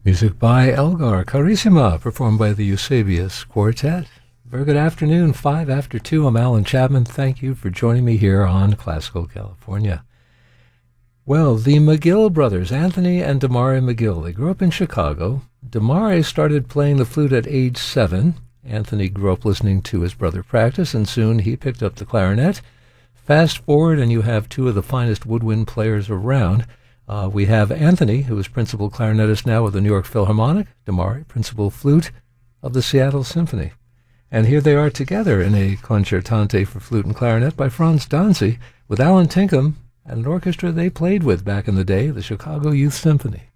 Music by Elgar Carissima, performed by the Eusebius Quartet. Very good afternoon, 5 after 2. I'm Alan Chapman. Thank you for joining me here on Classical California. Well, the McGill brothers, Anthony and Damari McGill, they grew up in Chicago. Damari started playing the flute at age 7. Anthony grew up listening to his brother practice, and soon he picked up the clarinet. Fast forward, and you have two of the finest woodwind players around. We have Anthony, who is principal clarinetist now of the New York Philharmonic, Damari, principal flute of the Seattle Symphony. And here they are together in a concertante for flute and clarinet by Franz Danzi with Alan Tinkham and an orchestra they played with back in the day, the Chicago Youth Symphony.